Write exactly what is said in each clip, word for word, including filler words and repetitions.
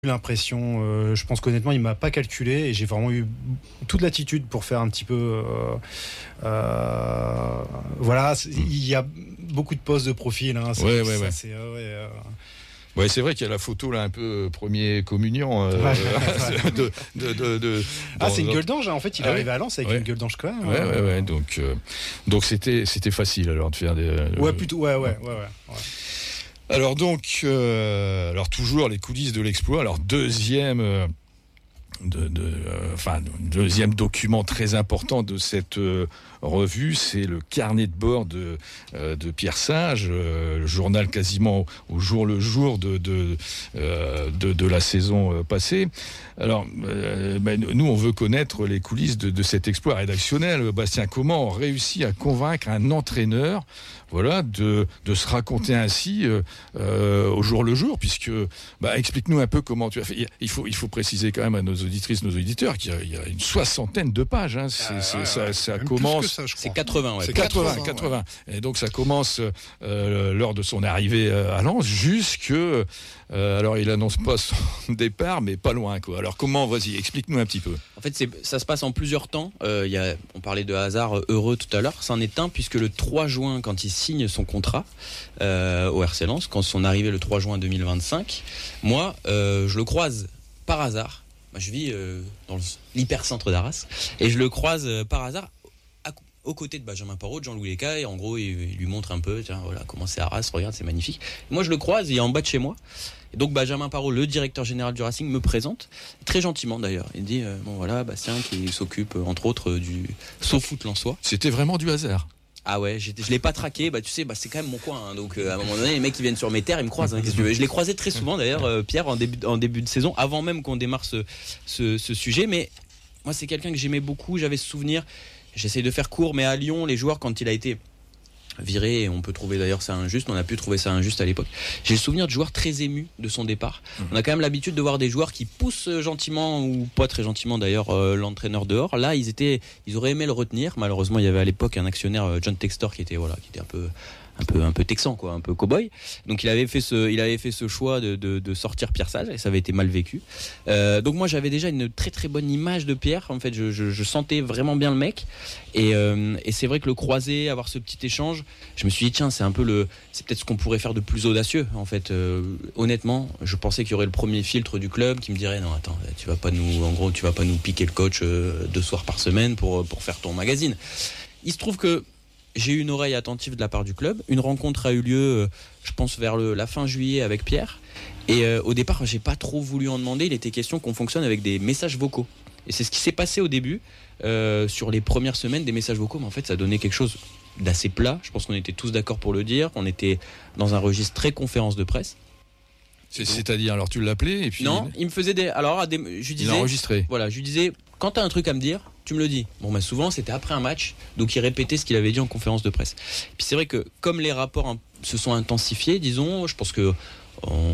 l'impression, euh, je pense qu'honnêtement il m'a pas calculé et j'ai vraiment eu toute l'attitude pour faire un petit peu euh, euh, voilà, il y a beaucoup de postes de profil hein, c'est, ouais, ouais, ça, ouais. c'est, euh, ouais, euh... Ouais, c'est vrai qu'il y a la photo là un peu premier communion euh, ouais. de, de, de, de ah dans, c'est une dans... gueule d'ange en fait il est ah, arrivé à Lens avec ouais. une gueule d'ange quand même ouais hein. ouais ouais donc euh, donc c'était c'était facile alors de faire des ouais euh, plutôt ouais ouais ouais, ouais, ouais. Alors donc, euh, alors toujours les coulisses de l'exploit. Alors deuxième, euh, de, de, euh, enfin deuxième document très important de cette euh, revue, c'est le carnet de bord de euh, de Pierre Sage, euh, le journal quasiment au jour le jour de de euh, de, de la saison euh, passée. Alors, euh, ben, nous, on veut connaître les coulisses de, de cet exploit rédactionnel. Bastien, comment on réussit à convaincre un entraîneur, voilà, de, de se raconter ainsi euh, euh, au jour le jour, puisque, bah, explique-nous un peu comment tu as fait. Il faut, il faut préciser quand même à nos auditrices, nos auditeurs, qu'il y a, il y a une soixantaine de pages. Hein. C'est, ah, c'est, ouais, ça, ouais, ça commence. Ça, c'est quatre-vingts, ouais. C'est quatre-vingts, quatre-vingts. Ouais. Et donc ça commence euh, lors de son arrivée à Lens, jusque. Euh, alors il annonce pas son départ, mais pas loin, quoi. Alors comment, vas-y, explique-nous un petit peu. En fait, c'est, ça se passe en plusieurs temps. Euh, y a, on parlait de hasard heureux tout à l'heure. C'en est un puisque le trois juin, quand il signe son contrat euh, au R C Lens, quand son arrivée le trois juin deux mille vingt-cinq, moi, euh, je le croise par hasard. Moi, je vis euh, dans l'hypercentre d'Arras et je le croise euh, par hasard à, aux côtés de Benjamin Parot, de Jean-Louis Lecaille. En gros, il, il lui montre un peu, tiens, voilà, comment c'est Arras, regarde, c'est magnifique. Et moi, je le croise, il est en bas de chez moi. Et donc Benjamin Parot, le directeur général du Racing, me présente, très gentiment d'ailleurs. Il dit, euh, bon voilà, Bastien qui s'occupe entre autres du SoFoot lensois. C'était vraiment du hasard. Ah ouais, je l'ai pas traqué, bah tu sais, bah c'est quand même mon coin, hein, donc euh, à un moment donné, les mecs qui viennent sur mes terres, ils me croisent. Hein, qu'est-ce que tu veux. Je l'ai croisé très souvent d'ailleurs, euh, Pierre, en début, en début de saison, avant même qu'on démarre ce, ce, ce sujet. Mais moi, c'est quelqu'un que j'aimais beaucoup, j'avais ce souvenir. J'essaye de faire court, mais à Lyon, les joueurs, quand il a été viré, et on peut trouver d'ailleurs ça injuste, on a pu trouver ça injuste à l'époque, j'ai le souvenir de joueurs très émus de son départ. Mmh. On a quand même l'habitude de voir des joueurs qui poussent gentiment, ou pas très gentiment d'ailleurs, euh, l'entraîneur dehors. Là, ils étaient, ils auraient aimé le retenir. Malheureusement, il y avait à l'époque un actionnaire, John Textor, qui était voilà, qui était un peu un peu un peu texan, quoi, un peu cow-boy. Donc il avait fait ce il avait fait ce choix de de, de sortir Pierre Sage, et ça avait été mal vécu. Euh, donc moi, j'avais déjà une très très bonne image de Pierre. En fait, je je, je sentais vraiment bien le mec. Et euh, et c'est vrai que le croiser, avoir ce petit échange, je me suis dit tiens, c'est un peu le c'est peut-être ce qu'on pourrait faire de plus audacieux. En fait, euh, honnêtement, je pensais qu'il y aurait le premier filtre du club qui me dirait non attends, tu vas pas nous en gros tu vas pas nous piquer le coach euh, deux soirs par semaine pour pour faire ton magazine. Il se trouve que j'ai eu une oreille attentive de la part du club. Une rencontre a eu lieu, euh, je pense, vers le, la fin juillet avec Pierre. Et euh, au départ, j'ai pas trop voulu en demander. Il était question qu'on fonctionne avec des messages vocaux. Et c'est ce qui s'est passé au début, euh, sur les premières semaines, des messages vocaux. Mais en fait, ça donnait quelque chose d'assez plat. Je pense qu'on était tous d'accord pour le dire. On était dans un registre très conférence de presse. C'est, c'est-à-dire, alors tu l'appelais et puis. Non, il me faisait des. Alors, à des... je lui disais. Il enregistré. Voilà, je lui disais, quand t'as un truc à me dire, tu me le dis. Bon, bah souvent c'était après un match, donc il répétait ce qu'il avait dit en conférence de presse. Puis c'est vrai que comme les rapports se sont intensifiés, disons, je pense que on,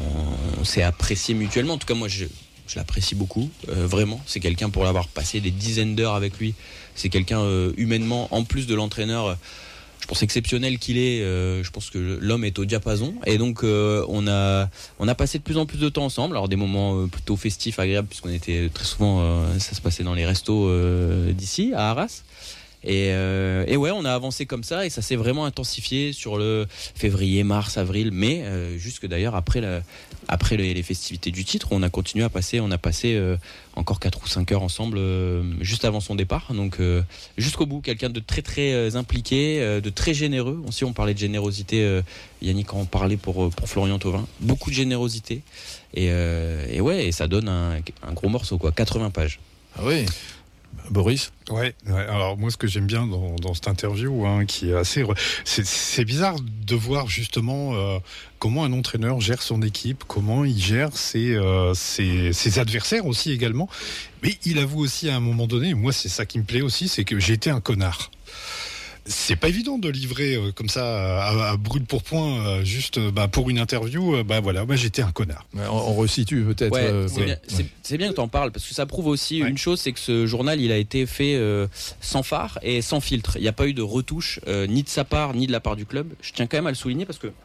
on s'est apprécié mutuellement. En tout cas, moi, je, je l'apprécie beaucoup, euh, vraiment. C'est quelqu'un, pour l'avoir passé des dizaines d'heures avec lui, c'est quelqu'un euh, humainement, en plus de l'entraîneur. Euh, Je pense exceptionnel qu'il est, euh, je pense que l'homme est au diapason, et donc euh, on a on a passé de plus en plus de temps ensemble, alors des moments euh, plutôt festifs, agréables, puisqu'on était très souvent, euh, ça se passait dans les restos euh, d'ici à Arras. Et, euh, et ouais, on a avancé comme ça, et ça s'est vraiment intensifié sur le février, mars, avril, mai, euh, jusque d'ailleurs après, la, après les, les festivités du titre, on a continué à passer, on a passé euh, encore quatre ou cinq heures ensemble, euh, juste avant son départ, donc euh, jusqu'au bout. Quelqu'un de très très euh, impliqué, euh, de très généreux. Aussi, on parlait de générosité, euh, Yannick en parlait pour, pour Florian Thauvin, beaucoup de générosité, et, euh, et ouais, et ça donne un, un gros morceau, quoi, quatre-vingts pages. Ah oui. Boris ? Ouais, ouais, alors moi ce que j'aime bien dans, dans cette interview, hein, qui est assez, c'est, c'est bizarre de voir justement euh, comment un entraîneur gère son équipe, comment il gère ses, euh, ses, ses adversaires aussi également. Mais il avoue aussi à un moment donné, moi c'est ça qui me plaît aussi, c'est que j'ai été un connard. C'est pas évident de livrer euh, comme ça à, à brûle pour point, euh, juste euh, bah, pour une interview. Euh, bah voilà, bah, j'étais un connard. On, on resitue peut-être. Ouais, euh, c'est, ouais. bien, c'est, c'est bien que tu en parles, parce que ça prouve aussi ouais. une chose, c'est que ce journal, il a été fait euh, sans phare et sans filtre. Il n'y a pas eu de retouche, euh, ni de sa part, ni de la part du club. Je tiens quand même à le souligner, parce que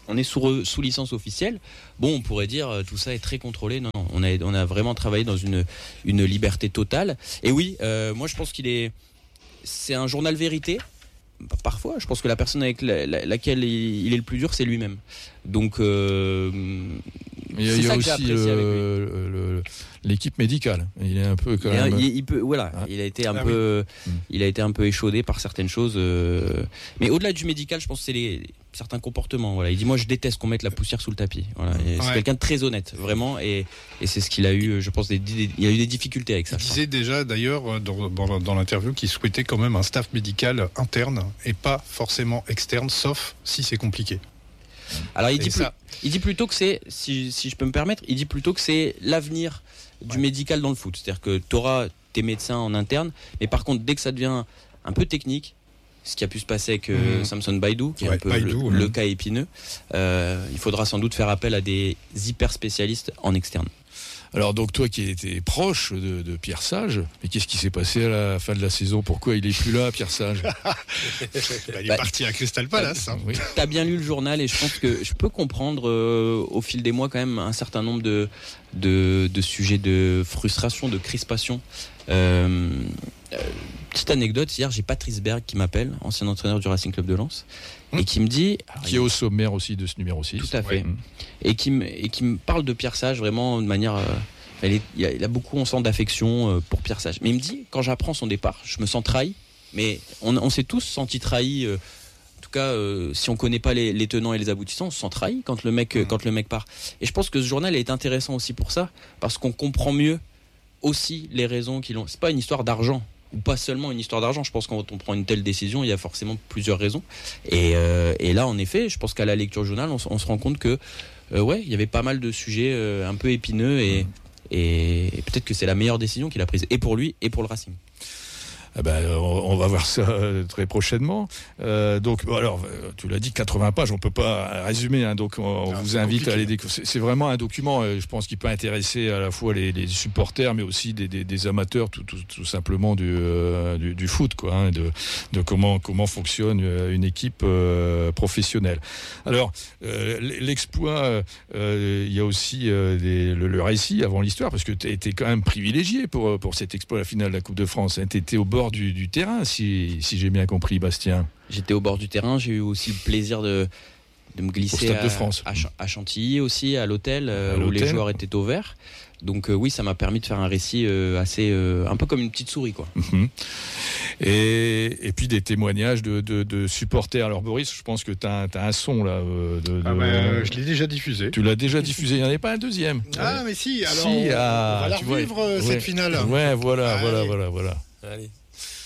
on est sous, sous licence officielle. Bon, on pourrait dire euh, tout ça est très contrôlé. Non, non, on a, on a vraiment travaillé dans une, une liberté totale. Et oui, euh, moi je pense qu'il est, c'est un journal vérité. Parfois, je pense que la personne avec la, la, laquelle il, il est le plus dur, c'est lui-même. Donc, euh, il y a, c'est il y a ça que aussi j'ai apprécié euh, avec lui. le, le, l'équipe médicale. Il est un peu quand il, même. il, il peut, voilà, Ah. il a été un Ah peu, oui. il a été un peu échaudé par certaines choses. Euh, mais au-delà du médical, je pense que c'est les, les certains comportements. Voilà, il dit moi je déteste qu'on mette la poussière sous le tapis. Voilà, et c'est Ouais. quelqu'un de très honnête, vraiment, et, et c'est ce qu'il a eu. Je pense des, des, il a eu des difficultés avec ça. Il je pense. disait déjà d'ailleurs dans, dans, dans l'interview qu'il souhaitait quand même un staff médical interne et pas forcément externe, sauf si c'est compliqué. Alors il Et dit, plus, ça- il dit plutôt que c'est, si, si je peux me permettre, il dit plutôt que c'est l'avenir du Ouais. médical dans le foot. C'est-à-dire que tu auras tes médecins en interne, mais par contre, dès que ça devient un peu technique, ce qui a pu se passer avec euh, Mmh. Samson Baidoo, qui est Ouais, un peu Baidoo, le, ouais. le cas épineux, euh, il faudra sans doute faire appel à des hyper spécialistes en externe. Alors donc toi qui étais proche de, de Pierre Sage, mais qu'est-ce qui s'est passé à la fin de la saison? Pourquoi il est plus là, Pierre Sage? Bah, il est Bah, parti à Crystal Palace. Hein. Oui. T'as bien lu le journal et je pense que je peux comprendre euh, au fil des mois quand même un certain nombre de, de, de sujets de frustration, de crispation. Euh, euh, petite anecdote, hier j'ai Patrice Berg qui m'appelle, ancien entraîneur du Racing Club de Lens, Hum. et qui me dit... alors, Qui est au sommaire aussi de ce numéro six. Tout à fait. Ouais. et qui me et qui me parle de Pierre Sage vraiment de manière euh, elle est- il, a, il a beaucoup on sent d'affection euh, pour Pierre Sage, mais il me dit quand j'apprends son départ je me sens trahi, mais on, on s'est tous sentis trahis, euh, en tout cas euh, si on connaît pas les, les tenants et les aboutissants on se sent trahi quand le mec euh, quand le mec part, et je pense que ce journal est intéressant aussi pour ça parce qu'on comprend mieux aussi les raisons qui l'ont. C'est pas une histoire d'argent ou pas seulement une histoire d'argent. Je pense que quand on prend une telle décision, il y a forcément plusieurs raisons. Et, euh, et là, en effet, je pense qu'à la lecture du journal, on, s- on se rend compte que, euh, ouais, il y avait pas mal de sujets euh, un peu épineux et, et, et peut-être que c'est la meilleure décision qu'il a prise, et pour lui et pour le Racing. Ah ben, on, on va voir ça euh, très prochainement. Euh, donc, bon, alors, euh, tu l'as dit, quatre-vingts pages, on peut pas résumer. Hein, donc, on, on Ah, vous c'est invite à compliqué. aller découvrir. C'est, c'est vraiment un document, euh, je pense, qui peut intéresser à la fois les, les supporters, mais aussi des, des, des amateurs, tout, tout, tout simplement du, euh, du, du foot, quoi, hein, de, de comment comment fonctionne euh, une équipe euh, professionnelle. Alors, euh, l'exploit, euh, il y a aussi euh, des- le, le récit avant l'histoire, parce que tu as été quand même privilégié pour pour cet exploit à la finale de la Coupe de France. Hein. Tu étais au bord Du, du terrain, si, si j'ai bien compris, Bastien. J'étais au bord du terrain, j'ai eu aussi le plaisir de, de me glisser Au Stade à, de France. à, Ch- à Chantilly aussi, à l'hôtel, euh, À où les l'hôtel. joueurs étaient au vert. Donc euh, oui, ça m'a permis de faire un récit euh, assez, euh, un peu comme une petite souris, quoi. Mhm. Et, et puis des témoignages de, de, de supporters. Alors Boris, je pense que tu as, un son là. euh, De, de- Ah bah, euh, je l'ai déjà diffusé. Tu l'as déjà diffusé, il n'y en avait pas un deuxième. Ah mais si, alors Si, on, ah, on va la tu vois, revivre euh, ouais. cette finale. Ouais, voilà, Allez. voilà, voilà, voilà. Allez.